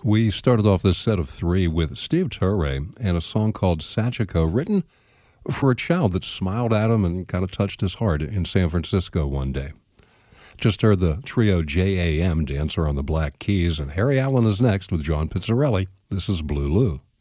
We started off this set of three with Steve Turre and a song called Sachiko, written for a child that smiled at him and kind of touched his heart in San Francisco one day. Just heard the trio JAM, Dancer on the Black Keys, and Harry Allen is next with John Pizzarelli. This is Blue Lou.